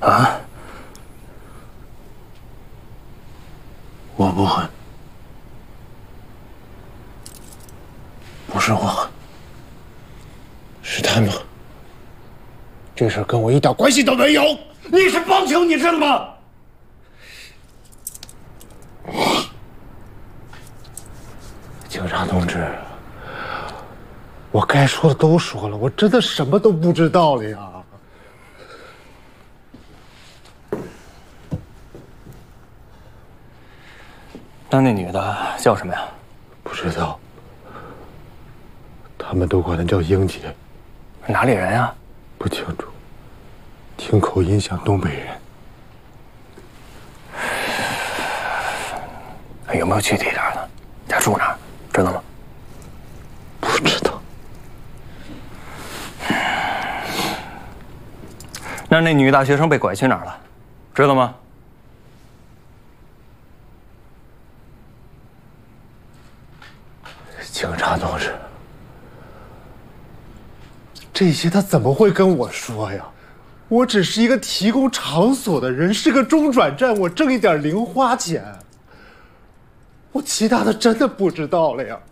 啊？我不狠，不是我狠，是他们狠。这事跟我一点关系都没有。你是帮凶，你知道吗？警察同志，我该说的都说了，我真的什么都不知道了呀。 那女的叫什么呀？ 不知道，他们都管她叫英姐。 哪里人呀？ 不清楚，听口音像东北人。 有没有具体点的？家住哪儿？知道吗？ 不知道。 那女大学生被拐去哪儿了？知道吗？ 警察同志，这些他怎么会跟我说呀？我只是一个提供场所的人，是个中转站，我挣一点零花钱。我其他的真的不知道了呀。